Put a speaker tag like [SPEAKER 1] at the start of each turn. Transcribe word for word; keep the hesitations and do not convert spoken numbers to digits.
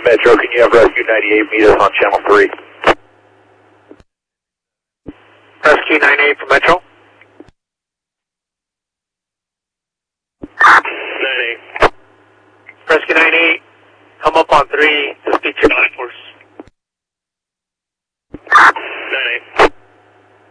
[SPEAKER 1] Metro, can you have Rescue ninety-eight meet us on channel three?
[SPEAKER 2] Rescue ninety-eight for Metro.
[SPEAKER 1] ninety-eight.
[SPEAKER 2] Rescue ninety-eight.